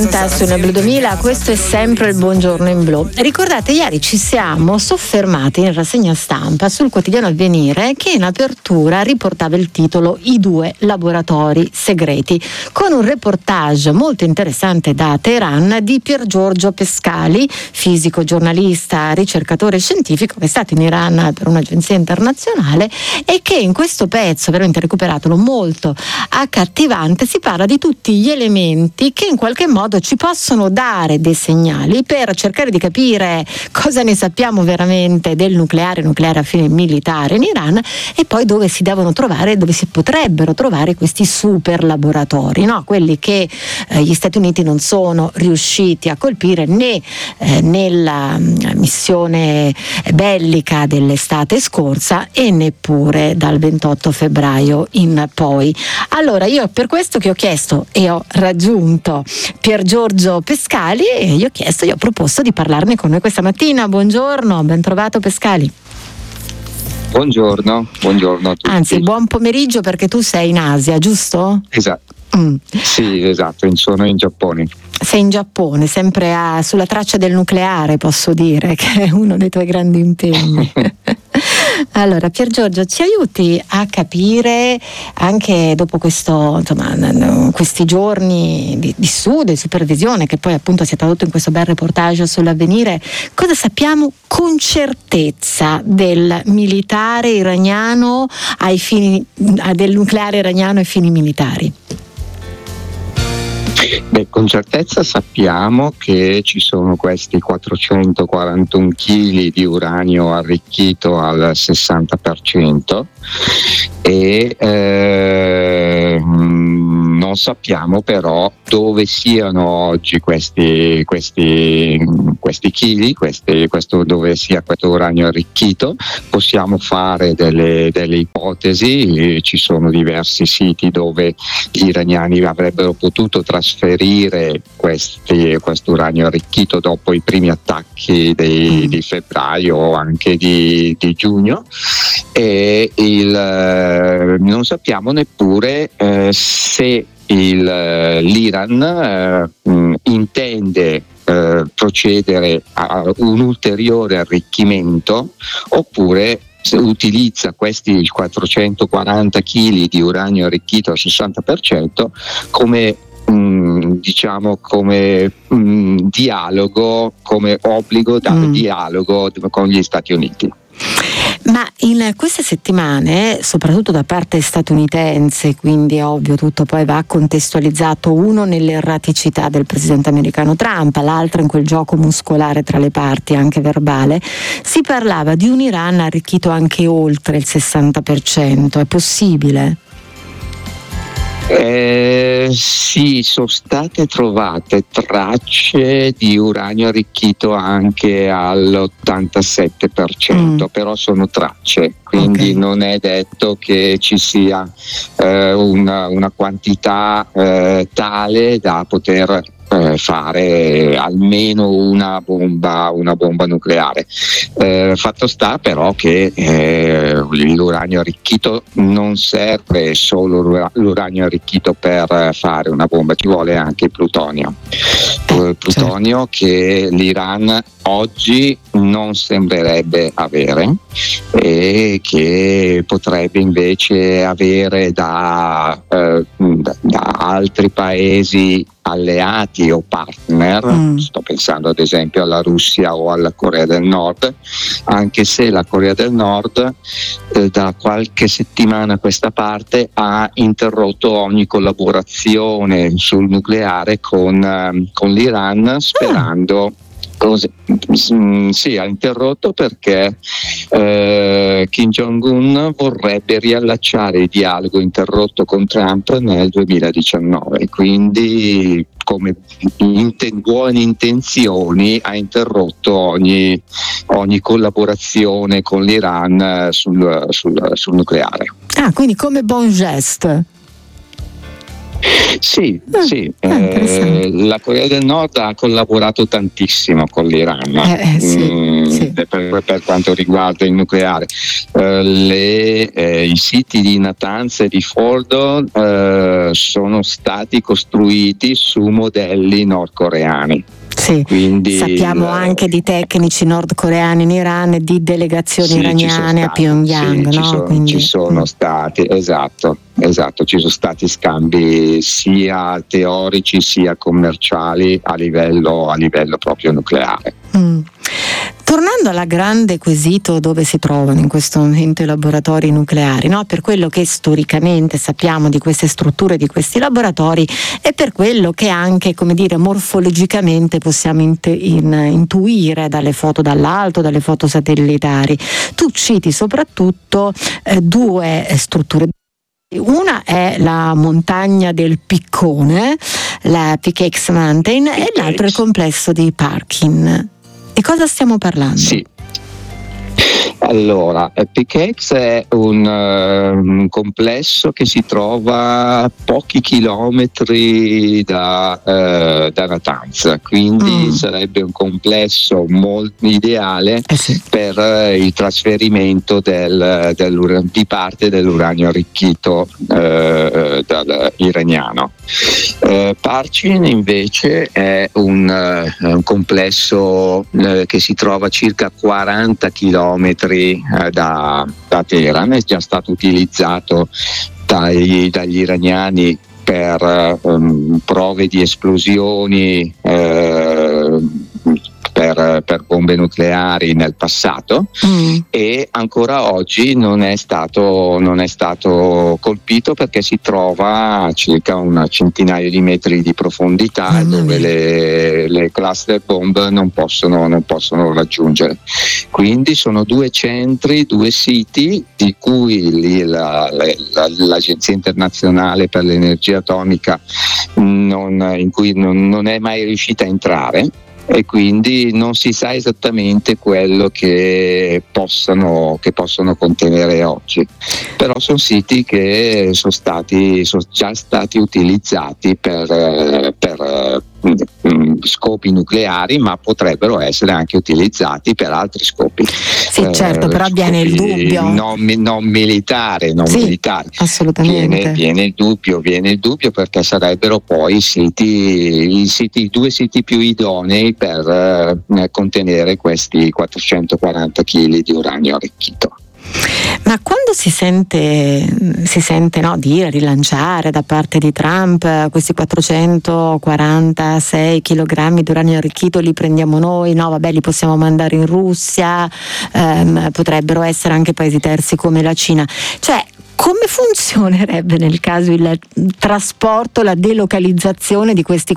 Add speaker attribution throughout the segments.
Speaker 1: 80 su Blu 2000, questo è sempre il Buongiorno in Blu. Ricordate, ieri ci siamo soffermati in rassegna stampa sul quotidiano Avvenire, che in apertura riportava il titolo I due laboratori segreti, con un reportage molto interessante da Teheran di Piergiorgio Pescali, fisico, giornalista, ricercatore scientifico, che è stato in Iran per un'agenzia internazionale e che in questo pezzo, veramente recuperatelo, molto accattivante, si parla di tutti gli elementi che in qualche modo ci possono dare dei segnali per cercare di capire cosa ne sappiamo veramente del nucleare a fine militare in Iran, e poi dove si devono trovare, dove si potrebbero trovare questi super laboratori, no? Quelli che gli Stati Uniti non sono riusciti a colpire né nella missione bellica dell'estate scorsa e neppure dal 28 febbraio in poi. Allora, io per questo che ho chiesto e ho raggiunto Piergiorgio Pescali e gli ho proposto di parlarne con noi questa mattina. Buongiorno, ben trovato Pescali.
Speaker 2: Buongiorno a tutti.
Speaker 1: Anzi, buon pomeriggio, perché tu sei in Asia, giusto?
Speaker 2: Esatto. Sì, esatto, sono in Giappone.
Speaker 1: Sei in Giappone, sempre sulla traccia del nucleare, posso dire, che è uno dei tuoi grandi impegni. Allora, Piergiorgio, ci aiuti a capire, anche dopo questo, questi giorni di studio e supervisione, che poi appunto si è tradotto in questo bel reportage sull'Avvenire, cosa sappiamo con certezza del militare iraniano ai fini, del nucleare iraniano ai fini militari?
Speaker 2: Beh, con certezza sappiamo che ci sono questi 441 kg di uranio arricchito al 60% e non sappiamo però dove siano oggi questi chili, dove sia questo uranio arricchito. Possiamo fare delle ipotesi, ci sono diversi siti dove gli iraniani avrebbero potuto trasferire questo uranio arricchito dopo i primi attacchi di febbraio o anche di giugno, e non sappiamo neppure se l'Iran intende procedere a un ulteriore arricchimento oppure se utilizza questi 440 kg di uranio arricchito al 60% come dialogo, come obbligo da dialogo con gli Stati Uniti.
Speaker 1: Ma in queste settimane, soprattutto da parte statunitense, quindi è ovvio tutto poi va contestualizzato, uno nell'erraticità del presidente americano Trump, l'altro in quel gioco muscolare tra le parti, anche verbale, si parlava di un Iran arricchito anche oltre il 60%. È possibile?
Speaker 2: Sì, sono state trovate tracce di uranio arricchito anche all'87%, però sono tracce, quindi non è detto che ci sia una quantità tale da poter fare almeno una bomba nucleare. Fatto sta però che l'uranio arricchito non serve solo l'uranio arricchito per fare una bomba, ci vuole anche il plutonio. Il plutonio che l'Iran oggi non sembrerebbe avere e che potrebbe invece avere da altri paesi alleati o partner. Sto pensando ad esempio alla Russia o alla Corea del Nord, anche se la Corea del Nord da qualche settimana a questa parte ha interrotto ogni collaborazione sul nucleare con l'Iran, sperando ha interrotto perché Kim Jong-un vorrebbe riallacciare il dialogo interrotto con Trump nel 2019, quindi come buone intenzioni ha interrotto ogni collaborazione con l'Iran sul nucleare.
Speaker 1: Quindi come bon geste.
Speaker 2: Sì. La Corea del Nord ha collaborato tantissimo con l'Iran.
Speaker 1: sì.
Speaker 2: per quanto riguarda il nucleare. I siti di Natanz e di Fordo sono stati costruiti su modelli nordcoreani.
Speaker 1: Sì, quindi, sappiamo anche di tecnici nordcoreani in Iran e di delegazioni iraniane a Pyongyang.
Speaker 2: Ci sono stati, esatto, ci sono stati scambi sia teorici sia commerciali a livello proprio nucleare.
Speaker 1: Tornando alla grande quesito dove si trovano in questo momento i laboratori nucleari, no? Per quello che storicamente sappiamo di queste strutture, di questi laboratori, e per quello che anche, come dire, morfologicamente possiamo intuire dalle foto dall'alto, dalle foto satellitari. Tu citi soprattutto due strutture. Una è la montagna del Piccone, la Pickaxe Mountain, e l'altro è il complesso di Parkin. Di cosa stiamo parlando?
Speaker 2: Sì. Allora, Pickaxe è un complesso che si trova a pochi chilometri da Natanz, quindi sarebbe un complesso molto ideale per il trasferimento di parte dell'uranio arricchito iraniano. Parchin invece è un complesso che si trova a circa 40 chilometri da Teheran, è già stato utilizzato dagli iraniani per prove di esplosioni per bombe nucleari nel passato, e ancora oggi non è stato colpito perché si trova a circa una centinaia di metri di profondità dove le cluster bomb non possono raggiungere. Quindi sono due siti di cui l'Agenzia Internazionale per l'Energia Atomica in cui non è mai riuscita a entrare, e quindi non si sa esattamente quello che possono contenere oggi, però sono siti che sono già stati utilizzati per scopi nucleari, ma potrebbero essere anche utilizzati per altri scopi.
Speaker 1: Sì, certo, però viene il dubbio.
Speaker 2: Non militare.
Speaker 1: Assolutamente.
Speaker 2: Viene il dubbio perché sarebbero poi i due siti più idonei per contenere questi 440 kg di uranio arricchito.
Speaker 1: Ma quando si sente dire, rilanciare da parte di Trump questi 446 kg di uranio arricchito li prendiamo noi, li possiamo mandare in Russia, potrebbero essere anche paesi terzi come la Cina, cioè come funzionerebbe nel caso il trasporto, la delocalizzazione di questi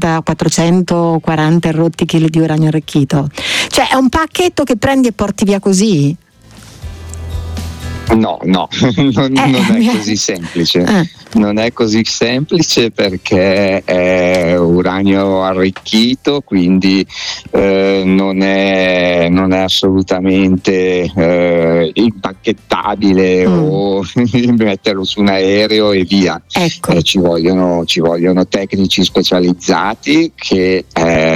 Speaker 1: 440 rotti chili di uranio arricchito? Cioè è un pacchetto che prendi e porti via così?
Speaker 2: No, non è così semplice. Non è così semplice perché è uranio arricchito, quindi non è assolutamente impacchettabile o metterlo su un aereo e via.
Speaker 1: Ecco.
Speaker 2: Ci vogliono tecnici specializzati che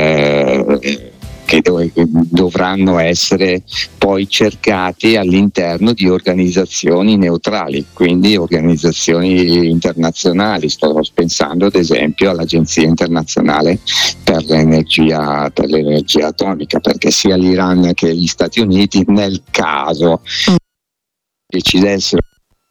Speaker 2: dovranno essere poi cercati all'interno di organizzazioni neutrali, quindi organizzazioni internazionali. Sto pensando ad esempio all'Agenzia Internazionale per l'Energia Atomica, perché sia l'Iran che gli Stati Uniti, nel caso decidessero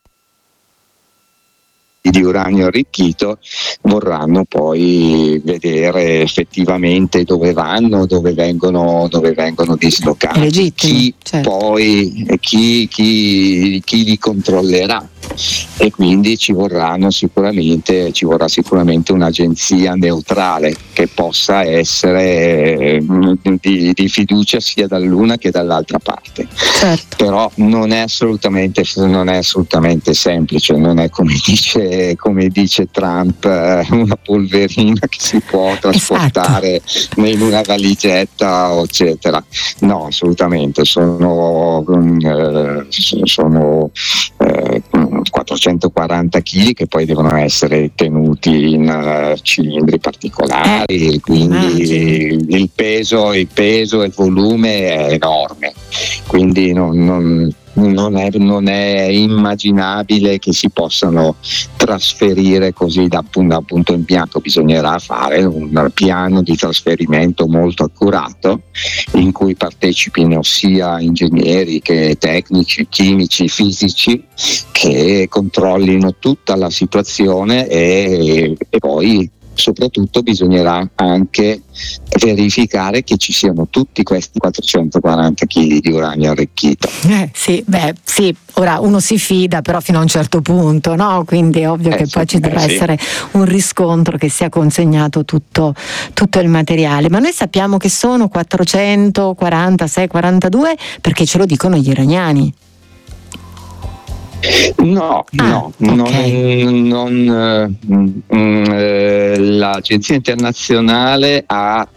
Speaker 2: di uranio arricchito, vorranno poi vedere effettivamente dove vanno, dove vengono dislocati, chi li controllerà, e quindi ci vorrà sicuramente un'agenzia neutrale che possa essere di fiducia sia dall'una che dall'altra parte.
Speaker 1: Certo.
Speaker 2: Però non è assolutamente semplice, non è come dice Trump, una polverina che si può trasportare in una valigetta eccetera. No, 440 kg che poi devono essere tenuti in cilindri particolari, quindi il peso e il volume è enorme, quindi non è immaginabile che si possano trasferire così da punto in bianco. Bisognerà fare un piano di trasferimento molto accurato in cui partecipino sia ingegneri che tecnici, chimici, fisici, che controllino tutta la situazione e poi soprattutto bisognerà anche verificare che ci siano tutti questi 440 kg di uranio arricchito.
Speaker 1: Sì, ora uno si fida però fino a un certo punto, no? Quindi è ovvio che poi ci dovrà essere un riscontro che sia consegnato tutto il materiale, ma noi sappiamo che sono 446-42 perché ce lo dicono gli iraniani.
Speaker 2: L'Agenzia internazionale ha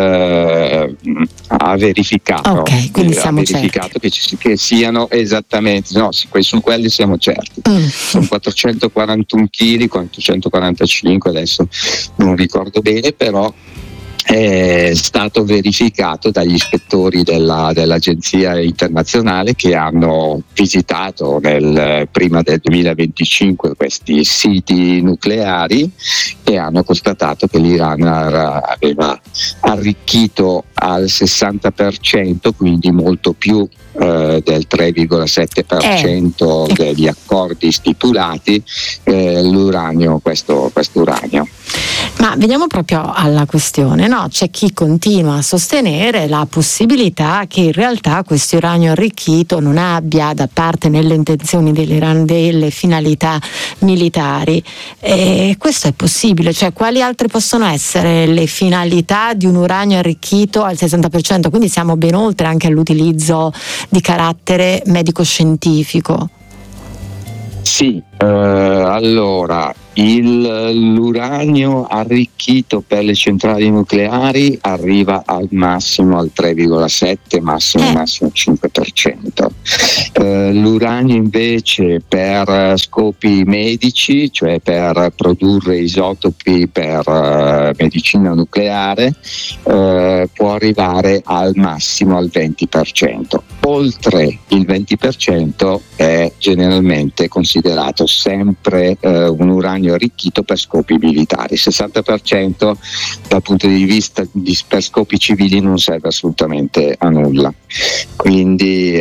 Speaker 2: verificato,
Speaker 1: quindi siamo
Speaker 2: verificato che siano esattamente, su quelli siamo certi. Sono 441 kg, 445 adesso non ricordo bene, però è stato verificato dagli ispettori dell'Agenzia internazionale che hanno visitato prima del 2025 questi siti nucleari e hanno constatato che l'Iran aveva arricchito al 60%, quindi molto più del 3,7% degli accordi stipulati l'uranio, questo uranio.
Speaker 1: Ma veniamo proprio alla questione, no? C'è chi continua a sostenere la possibilità che in realtà questo uranio arricchito non abbia da parte nelle intenzioni dell'Iran delle finalità militari. E questo è possibile? Cioè, quali altre possono essere le finalità di un uranio arricchito al 60%? Quindi siamo ben oltre anche all'utilizzo di carattere medico-scientifico.
Speaker 2: Sì, allora l'uranio arricchito per le centrali nucleari arriva al massimo al 3,7, massimo 5%. L'uranio invece per scopi medici, cioè per produrre isotopi per medicina nucleare, può arrivare al massimo al 20%. Oltre il 20% è generalmente considerato sempre un uranio arricchito per scopi militari. 60% dal punto di vista per scopi civili non serve assolutamente a nulla. Quindi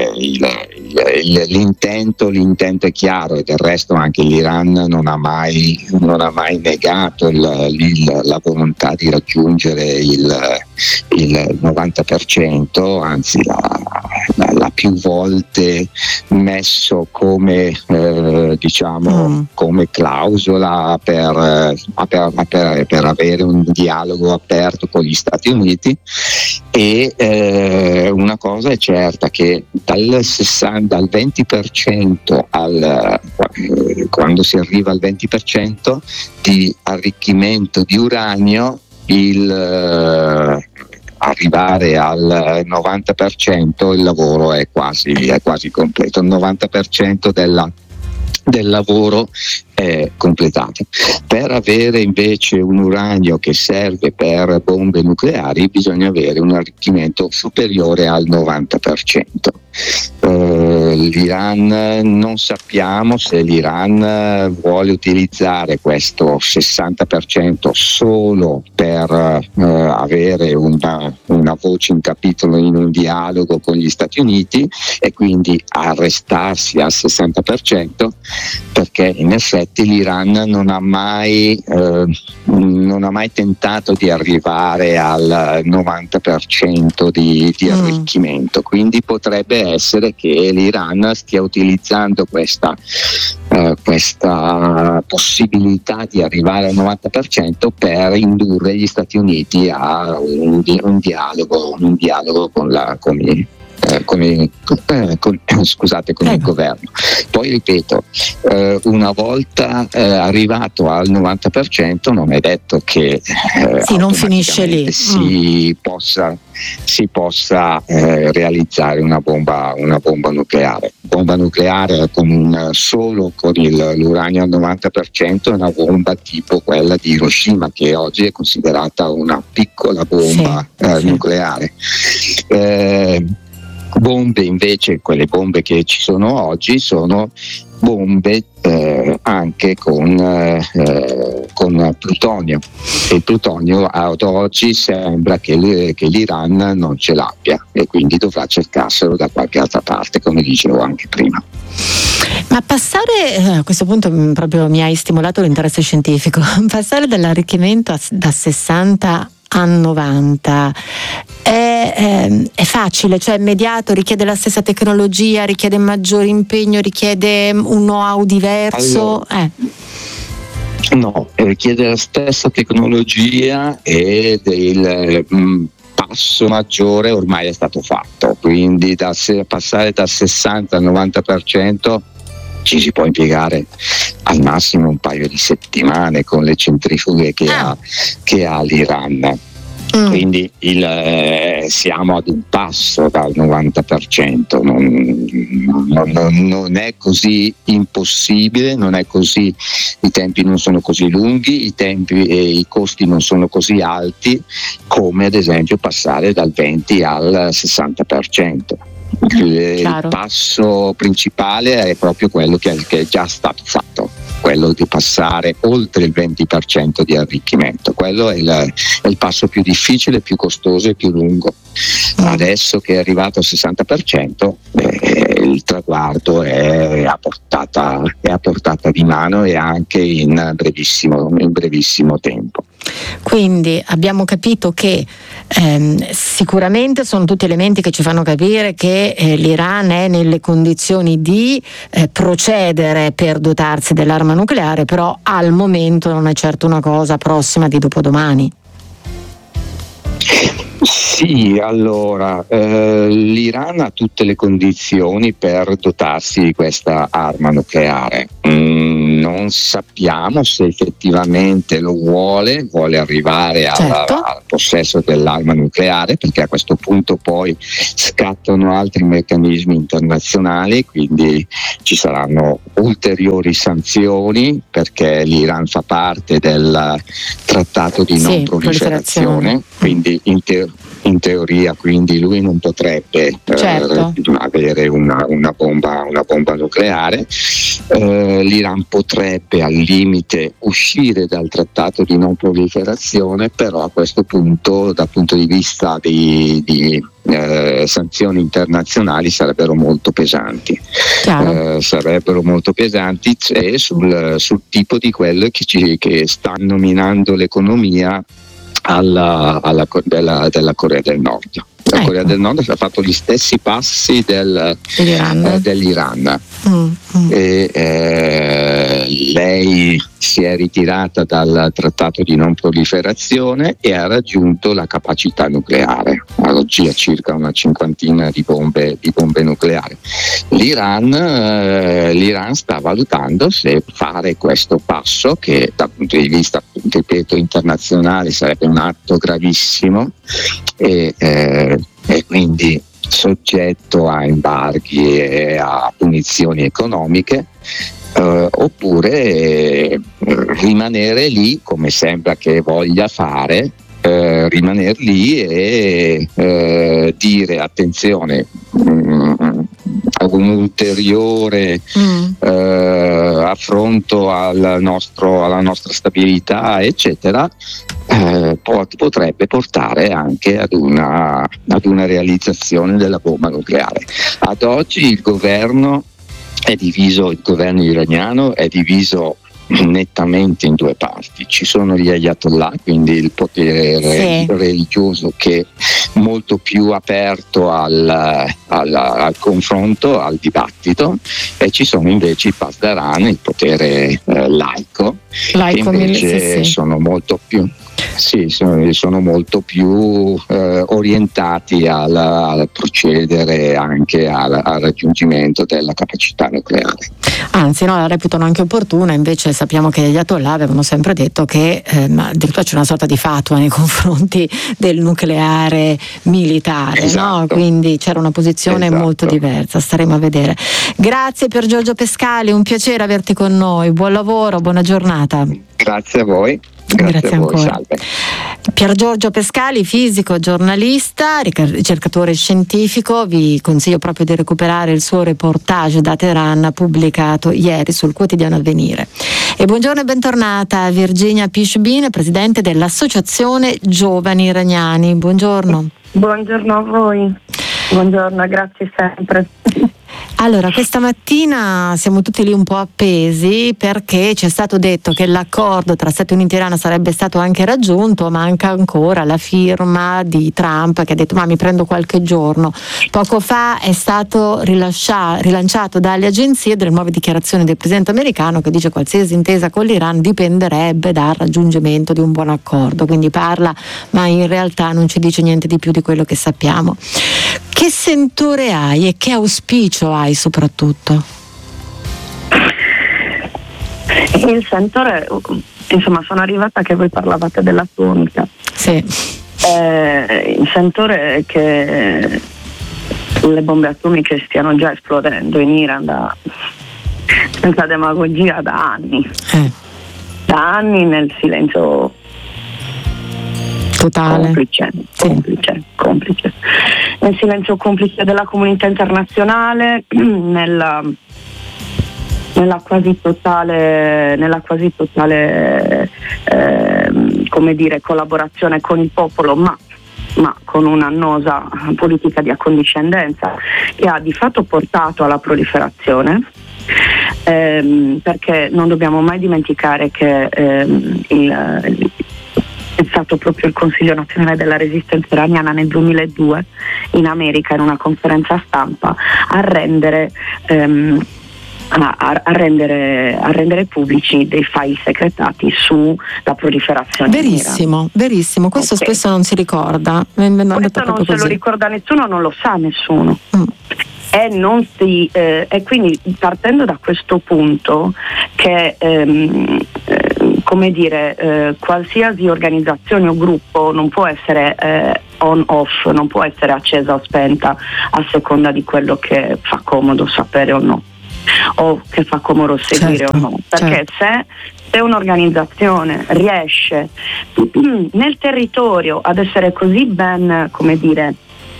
Speaker 2: l'intento è chiaro, e del resto anche l'Iran non ha mai negato la volontà di raggiungere il 90%, anzi l'ha più volte messo come come clausola per avere un dialogo aperto con gli Stati Uniti. E una cosa è certa, che dal 20% quando si arriva al 20% di arricchimento di uranio, arrivare al 90% il lavoro è quasi completo. Il 90% del lavoro è completato. Per avere invece un uranio che serve per bombe nucleari bisogna avere un arricchimento superiore al 90%. L'Iran, non sappiamo se l'Iran vuole utilizzare questo 60% solo per avere una voce in capitolo in un dialogo con gli Stati Uniti e quindi arrestarsi al 60%, perché in effetti l'Iran non ha mai tentato di arrivare al 90% di arricchimento, quindi potrebbe essere che l'Iran stia utilizzando questa possibilità di arrivare al 90% per indurre gli Stati Uniti a un dialogo con il governo. Poi ripeto, una volta arrivato al 90% non è detto che
Speaker 1: non finisce lì.
Speaker 2: Si possa realizzare una bomba nucleare. Bomba nucleare solo con l'uranio al 90% è una bomba tipo quella di Hiroshima, che oggi è considerata una piccola bomba nucleare. Bombe invece, quelle bombe che ci sono oggi, sono bombe anche con plutonio. Il plutonio ad oggi sembra che l'Iran non ce l'abbia e quindi dovrà cercarselo da qualche altra parte, come dicevo anche prima.
Speaker 1: Ma passare, a questo punto proprio mi hai stimolato l'interesse scientifico, passare dall'arricchimento da 60 a 90 è facile, cioè è immediato, richiede la stessa tecnologia, richiede maggiore impegno, richiede un know-how diverso?
Speaker 2: No, richiede la stessa tecnologia ed il passo maggiore ormai è stato fatto, quindi passare dal 60 al 90% ci si può impiegare al massimo un paio di settimane con le centrifughe che ha l'Iran. Quindi siamo ad un passo dal 90%, non è così impossibile, non è così, i tempi non sono così lunghi, i tempi e i costi non sono csì alti come ad esempio passare dal 20 al 60%. Il passo principale è proprio quello che è già stato fatto, quello di passare oltre il 20% di arricchimento. Quello è il passo più difficile, più costoso e più lungo. Adesso che è arrivato al 60%, il traguardo è a portata di mano e anche in brevissimo tempo.
Speaker 1: Quindi abbiamo capito che sicuramente sono tutti elementi che ci fanno capire che l'Iran è nelle condizioni di procedere per dotarsi dell'arma nucleare, però al momento non è certo una cosa prossima di dopodomani.
Speaker 2: Sì, allora l'Iran ha tutte le condizioni per dotarsi di questa arma nucleare. Non sappiamo se effettivamente lo vuole arrivare al possesso dell'arma nucleare, perché a questo punto poi scattano altri meccanismi internazionali, quindi ci saranno ulteriori sanzioni, perché l'Iran fa parte del trattato di non proliferazione, quindi in teoria quindi lui non potrebbe avere una bomba nucleare. L'Iran potrebbe al limite uscire dal trattato di non proliferazione, però a questo punto dal punto di vista di sanzioni internazionali sarebbero molto pesanti, e sul tipo di quelle che stanno minando l'economia della Corea del Nord. La Corea del Nord ha fatto gli stessi passi dell'Iran. Lei si è ritirata dal trattato di non proliferazione e ha raggiunto la capacità nucleare. Oggi ha circa una cinquantina di bombe nucleari. L'Iran sta valutando se fare questo passo, che dal punto di vista, ripeto, internazionale sarebbe un atto gravissimo e quindi soggetto a embarghi e a punizioni economiche, oppure rimanere lì, come sembra che voglia fare, rimanere lì e dire attenzione, ad un ulteriore affronto alla nostra stabilità, eccetera, potrebbe portare anche ad una realizzazione della bomba nucleare. Ad oggi il governo iraniano è diviso nettamente in due parti. Ci sono gli ayatollah, quindi il potere religioso, che è molto più aperto al confronto, al dibattito, e ci sono invece i pasdaran, il potere laico, che invece sono molto più Sì, sono molto più orientati al procedere anche al raggiungimento della capacità nucleare.
Speaker 1: Anzi, no, la reputano anche opportuna, invece sappiamo che gli Ayatollah avevano sempre detto che addirittura c'è una sorta di fatua nei confronti del nucleare militare,
Speaker 2: esatto.
Speaker 1: No? Quindi c'era una posizione molto diversa, staremo a vedere. Grazie Pier Giorgio Pescali, un piacere averti con noi, buon lavoro, buona giornata.
Speaker 2: Grazie a voi.
Speaker 1: Grazie
Speaker 2: a voi,
Speaker 1: ancora.
Speaker 2: salve.
Speaker 1: Pier Giorgio Pescali, fisico, giornalista, ricercatore scientifico, vi consiglio proprio di recuperare il suo reportage da Teheran pubblicato ieri sul quotidiano Avvenire. E buongiorno e bentornata a Virginia Pishbin, presidente dell'Associazione Giovani Iraniani. Buongiorno.
Speaker 3: Buongiorno a voi. Buongiorno, grazie sempre.
Speaker 1: Allora, questa mattina siamo tutti lì un po' appesi perché ci è stato detto che l'accordo tra Stati Uniti e Iran sarebbe stato anche raggiunto, manca ancora la firma di Trump che ha detto ma mi prendo qualche giorno. Poco fa è stato rilanciato dalle agenzie delle nuove dichiarazioni del presidente americano che dice qualsiasi intesa con l'Iran dipenderebbe dal raggiungimento di un buon accordo, quindi parla ma in realtà non ci dice niente di più di quello che sappiamo. Che sentore hai e che auspicio hai soprattutto?
Speaker 3: Il sentore, insomma, sono arrivata che voi parlavate dell'atomica.
Speaker 1: Sì.
Speaker 3: Il sentore è che le bombe atomiche stiano già esplodendo in Iran senza demagogia da anni. Da anni nel silenzio
Speaker 1: totale,
Speaker 3: complice. Nel silenzio complice della comunità internazionale, nella quasi totale come dire, collaborazione con il popolo, ma con un'annosa politica di accondiscendenza che ha di fatto portato alla proliferazione. Perché non dobbiamo mai dimenticare che è stato proprio il Consiglio Nazionale della Resistenza Iraniana nel 2002 in America, in una conferenza stampa, a rendere pubblici dei file segretati sulla proliferazione.
Speaker 1: Verissimo, questo spesso non si ricorda.
Speaker 3: Questo non se lo ricorda nessuno, non lo sa nessuno. E quindi partendo da questo punto che come dire, qualsiasi organizzazione o gruppo non può essere on-off, non può essere accesa o spenta a seconda di quello che fa comodo sapere o no, o che fa comodo seguire o no, perché se un'organizzazione riesce nel territorio ad essere così ben, come dire,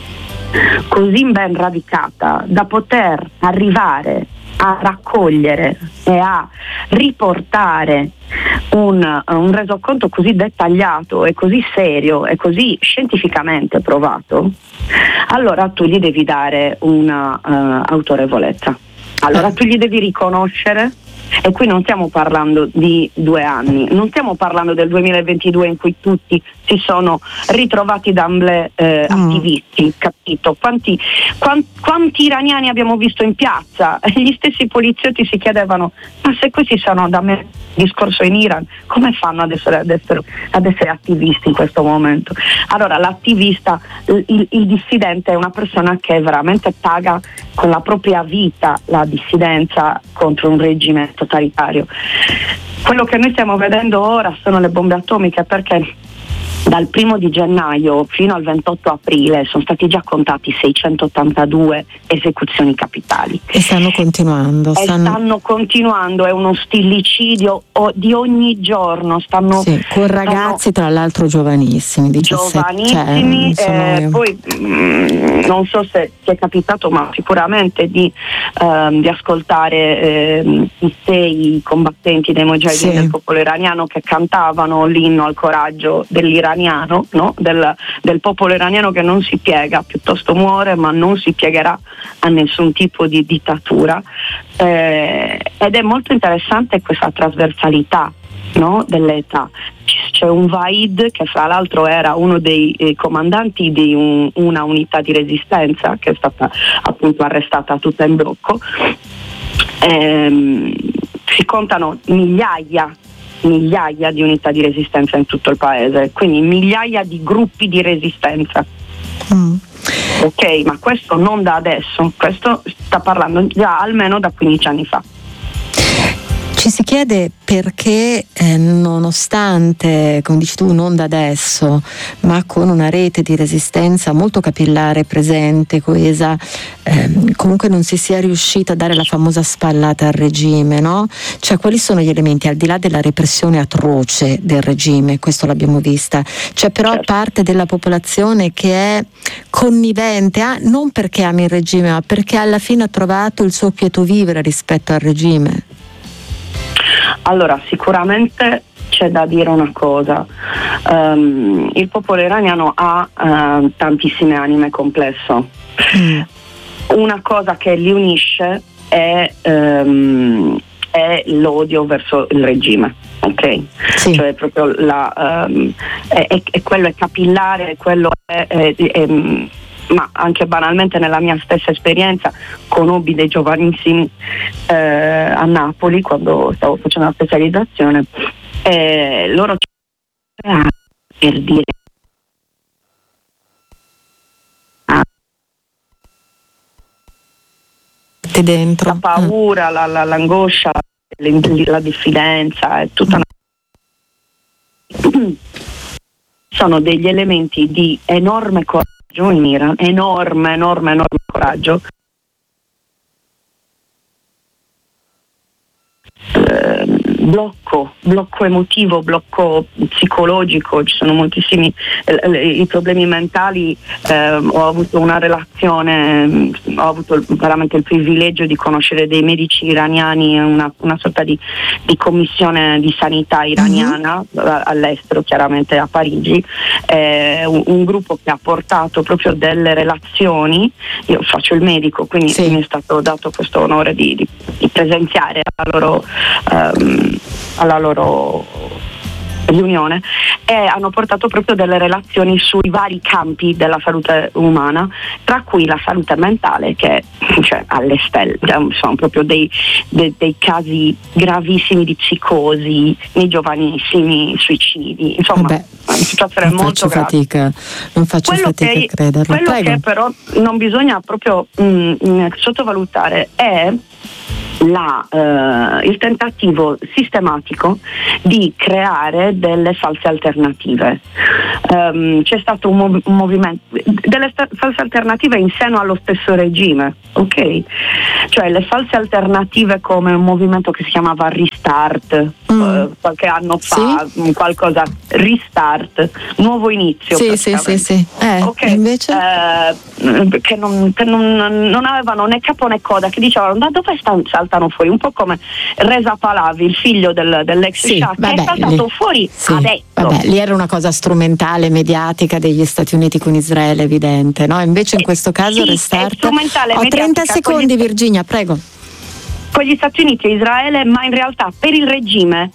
Speaker 3: così ben radicata da poter arrivare a raccogliere e a riportare un resoconto così dettagliato e così serio e così scientificamente provato, allora tu gli devi dare una autorevolezza. Allora tu gli devi riconoscere, e qui non stiamo parlando di 2 anni, non stiamo parlando del 2022 in cui tutti si sono ritrovati d'amblè attivisti, capito? Quanti iraniani abbiamo visto in piazza? Gli stessi poliziotti si chiedevano ma se questi sono da me discorso in Iran, come fanno ad essere attivisti in questo momento? Allora l'attivista, il dissidente è una persona che veramente paga con la propria vita la dissidenza contro un regime totalitario. Quello che noi stiamo vedendo ora sono le bombe atomiche, perché dal 1 gennaio fino al 28 aprile sono stati già contati 682 esecuzioni capitali.
Speaker 1: E stanno continuando.
Speaker 3: Stanno continuando, è uno stillicidio di ogni giorno.
Speaker 1: Con ragazzi tra l'altro giovanissimi, 17.
Speaker 3: Poi non so se ti è capitato, ma sicuramente di ascoltare i 6 combattenti dei Mujahideen del popolo iraniano che cantavano l'inno al coraggio dell'iraniano, no? del popolo iraniano che non si piega, piuttosto muore, ma non si piegherà a nessun tipo di dittatura, ed è molto interessante questa trasversalità, no? Dell'età. C'è un Vaid che fra l'altro era uno dei comandanti di una unità di resistenza che è stata appunto arrestata tutta in blocco. Si contano migliaia migliaia di unità di resistenza in tutto il paese, quindi migliaia di gruppi di resistenza. Ok, ma questo non da adesso, questo sta parlando già almeno da 15 anni fa.
Speaker 1: Ci si chiede perché nonostante, come dici tu, non da adesso, ma con una rete di resistenza molto capillare, presente, coesa, comunque non si sia riuscita a dare la famosa spallata al regime, no? Cioè, quali sono gli elementi, al di là della repressione atroce del regime, questo l'abbiamo vista, c'è però parte della popolazione che è connivente, non perché ami il regime, ma perché alla fine ha trovato il suo quieto vivere rispetto al regime?
Speaker 3: Allora, sicuramente c'è da dire una cosa, il popolo iraniano ha tantissime anime complesso. Una cosa che li unisce è l'odio verso il regime, ok? Sì. Cioè proprio quello è capillare, quello ma anche banalmente nella mia stessa esperienza conobbi dei giovanissimi a Napoli quando stavo facendo la specializzazione, loro per dire
Speaker 1: dentro
Speaker 3: la paura, l'angoscia, la diffidenza, è tutta sono degli elementi di enorme coraggio in Iran, enorme coraggio, blocco emotivo, blocco psicologico, ci sono moltissimi i problemi mentali. Ho avuto una relazione, ho avuto veramente il privilegio di conoscere dei medici iraniani, una sorta di commissione di sanità iraniana all'estero, chiaramente a Parigi, un gruppo che ha portato proprio delle relazioni. Io faccio il medico, quindi mi è stato dato questo onore di presenziare alla loro riunione, e hanno portato proprio delle relazioni sui vari campi della salute umana, tra cui la salute mentale, che cioè alle stelle, sono proprio dei casi gravissimi di psicosi, nei giovanissimi succidi, insomma. È una situazione molto grave.
Speaker 1: Non faccio fatica a crederlo.
Speaker 3: Quello che però non bisogna proprio sottovalutare è il tentativo sistematico di creare delle false alternative. C'è stato un movimento delle false alternative in seno allo stesso regime, ok? Cioè le false alternative come un movimento che si chiamava Restart, qualche anno fa, qualcosa, Restart, nuovo inizio.
Speaker 1: Sì.
Speaker 3: Okay.
Speaker 1: Invece?
Speaker 3: Che non avevano né capo né coda, che dicevano da dove saltano fuori, un po' come Reza Pahlavi, il figlio dell'ex Shah, che è saltato fuori adesso.
Speaker 1: Vabbè, lì era una cosa strumentale, mediatica degli Stati Uniti con Israele, evidente, no? Invece in questo caso Restart. Ho 30 secondi, Virginia, prego.
Speaker 3: Con gli Stati Uniti e Israele, ma in realtà per il regime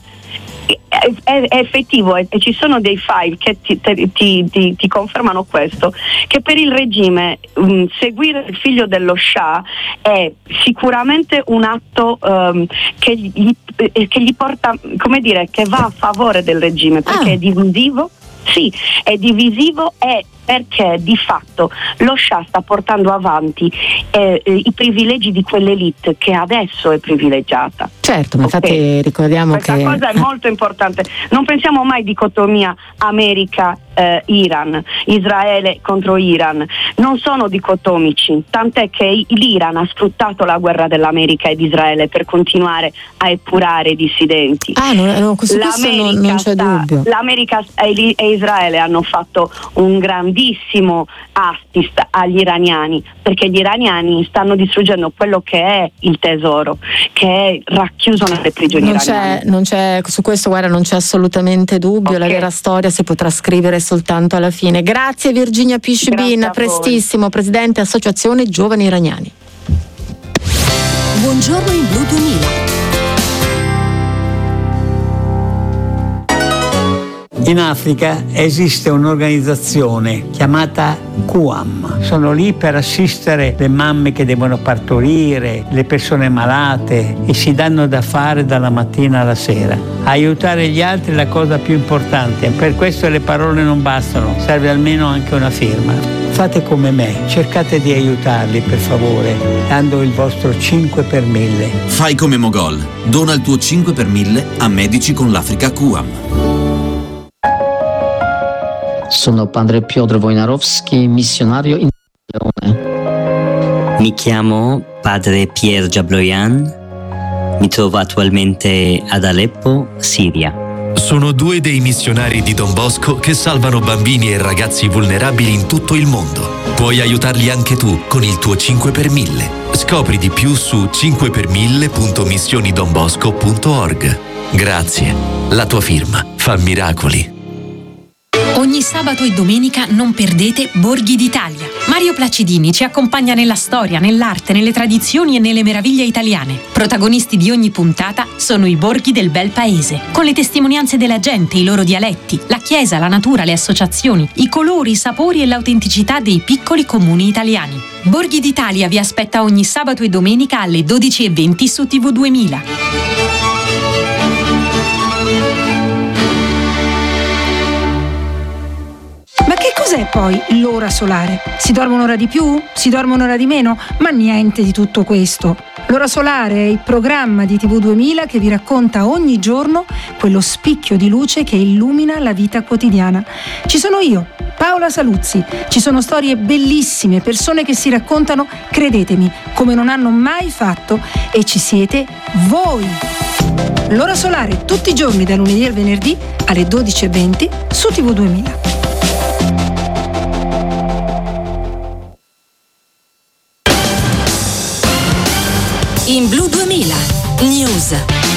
Speaker 3: è effettivo, e ci sono dei file che ti confermano questo, che per il regime seguire il figlio dello Shah è sicuramente un atto che gli porta, come dire, che va a favore del regime, perché è divisivo. Sì, è divisivo, e perché di fatto lo Shah sta portando avanti i privilegi di quell'elite che adesso è privilegiata.
Speaker 1: Certo, ma infatti ricordiamo
Speaker 3: questa cosa è molto importante. Non pensiamo mai dicotomia America-Iran, Israele contro Iran. Non sono dicotomici, tant'è che l'Iran ha sfruttato la guerra dell'America e di Israele per continuare a epurare i dissidenti.
Speaker 1: Su questo non c'è dubbio.
Speaker 3: L'America e Israele hanno fatto un grandissimo assist agli iraniani, perché gli iraniani stanno distruggendo quello che è il tesoro, che è racchiuso nelle prigioni iraniane.
Speaker 1: Non c'è, su questo, guarda, non c'è assolutamente dubbio. La vera storia si potrà scrivere soltanto alla fine. Grazie Virginia Pishbin, prestissimo, presidente Associazione Giovani Iraniani.
Speaker 4: Buongiorno in Blu 2000. In Africa esiste un'organizzazione chiamata QAM. Sono lì per assistere le mamme che devono partorire, le persone malate, e si danno da fare dalla mattina alla sera. Aiutare gli altri è la cosa più importante, per questo le parole non bastano, serve almeno anche una firma. Fate come me, cercate di aiutarli per favore, dando il vostro 5 per 1000.
Speaker 5: Fai come Mogol, dona il tuo 5 per 1000 a Medici con l'Africa QAM.
Speaker 6: Sono padre Piotr Wojnarowski, missionario in Leone.
Speaker 7: Mi chiamo padre Pierre Jabloyan, mi trovo attualmente ad Aleppo, Siria.
Speaker 8: Sono 2 dei missionari di Don Bosco che salvano bambini e ragazzi vulnerabili in tutto il mondo. Puoi aiutarli anche tu con il tuo 5 per 1000. Scopri di più su 5per1000.missionidonbosco.org. Grazie, la tua firma fa miracoli.
Speaker 9: Ogni sabato e domenica non perdete Borghi d'Italia. Mario Placidini ci accompagna nella storia, nell'arte, nelle tradizioni e nelle meraviglie italiane. Protagonisti di ogni puntata sono i borghi del bel paese, con le testimonianze della gente, i loro dialetti, la chiesa, la natura, le associazioni, i colori, i sapori e l'autenticità dei piccoli comuni italiani. Borghi d'Italia vi aspetta ogni sabato e domenica alle 12:20 su TV 2000.
Speaker 10: Ma che cos'è poi l'ora solare? Si dorme un'ora di più? Si dorme un'ora di meno? Ma niente di tutto questo. L'ora solare è il programma di TV 2000 che vi racconta ogni giorno quello spicchio di luce che illumina la vita quotidiana. Ci sono io, Paola Saluzzi. Ci sono storie bellissime, persone che si raccontano, credetemi, come non hanno mai fatto, e ci siete voi. L'ora solare tutti i giorni da lunedì al venerdì alle 12:20 su TV 2000.
Speaker 9: In Blu 2000 News.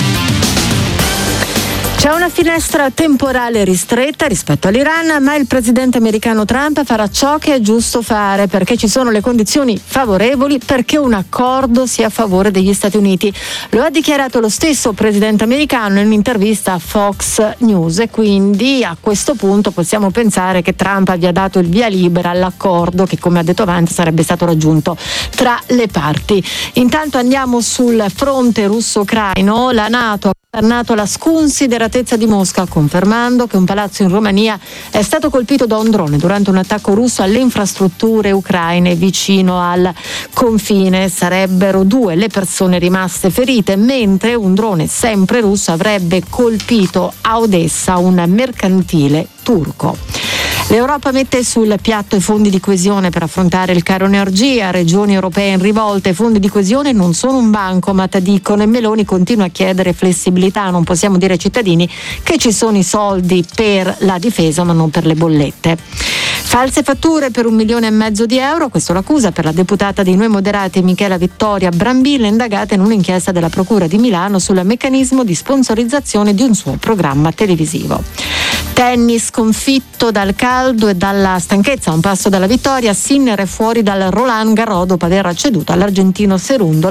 Speaker 1: C'è una finestra temporale ristretta rispetto all'Iran, ma il presidente americano Trump farà ciò che è giusto fare perché ci sono le condizioni favorevoli perché un accordo sia a favore degli Stati Uniti. Lo ha dichiarato lo stesso presidente americano in un'intervista a Fox News, e quindi a questo punto possiamo pensare che Trump abbia dato il via libera all'accordo che, come ha detto avanti, sarebbe stato raggiunto tra le parti. Intanto andiamo sul fronte russo-ucraino. La NATO ha condannato la sconsideratezza di Mosca, confermando che un palazzo in Romania è stato colpito da un drone durante un attacco russo alle infrastrutture ucraine vicino al confine. Sarebbero 2 le persone rimaste ferite, mentre un drone sempre russo avrebbe colpito a Odessa un mercantile turco. L'Europa mette sul piatto i fondi di coesione per affrontare il caro energia, regioni europee in rivolta. I fondi di coesione non sono un bancomat, dicono, e Meloni continua a chiedere flessibilità. Non possiamo dire ai cittadini che ci sono i soldi per la difesa ma non per le bollette. False fatture per 1,5 milioni di euro, questa è l'accusa per la deputata dei Noi Moderati Michela Vittoria Brambilla, indagata in un'inchiesta della Procura di Milano sul meccanismo di sponsorizzazione di un suo programma televisivo. Tennis, sconfitto dal caldo e dalla stanchezza, a un passo dalla vittoria, Sinner è fuori dal Roland Garros dopo aver ceduto all'argentino Cerundolo.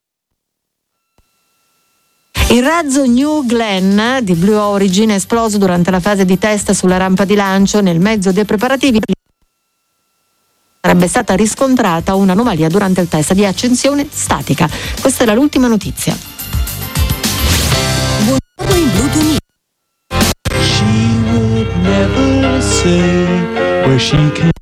Speaker 1: Il razzo New Glenn di Blue Origin è esploso durante la fase di test sulla rampa di lancio. Nel mezzo dei preparativi sarebbe stata riscontrata un'anomalia durante il test di accensione statica. Questa era l'ultima notizia.
Speaker 9: Buongiorno in Blu 2000.
Speaker 11: She would never say where she came